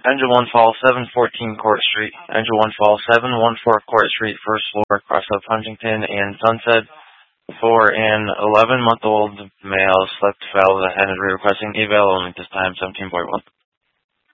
Engine 1 Fall, 714 Court Street. Engine 1 Fall, 714 Court Street, first floor, across of Huntington and Sunset. For an 11-month-old male, slept, fell, and is requesting eval only this time, 17.1.